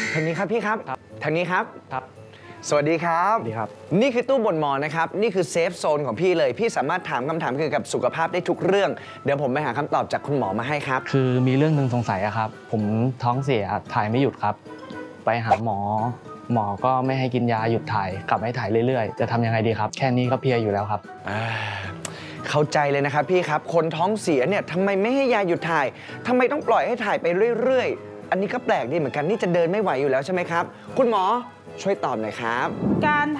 ทางนี้ครับพี่ครับทางนี้ครับสวัสดีครับดีครับนี่คือตู้บ่นหมอนะครับนี่คือเซฟโซนของพี่เลยพี่สามารถถามคำถามเกี่ยวกับสุขภาพได้ทุกเรื่องเดี๋ยวผมไปหาคำตอบจากคุณหมอมาให้ครับคือมีเรื่องหนึ่งสงสัยอะครับผมท้องเสียถ่ายไม่หยุดครับไปหาหมอก็ไม่ให้กินยาหยุดถ่ายกลับให้ถ่ายเรื่อยๆจะทำยังไงดีครับแค่นี้ก็เพลียอยู่แล้วครับเข้าใจเลยนะครับพี่ครับคนท้องเสียเนี่ยทำไมไม่ให้ยาหยุดถ่ายทำไมต้องปล่อยให้ถ่ายไปเรื่อยๆอันนี้ก็แปลกดีเหมือนกันนี่จะเดินไม่ไหวอยู่แล้วใช่ไหมครับคุณหมอช่วยตอบหน่อยครับการ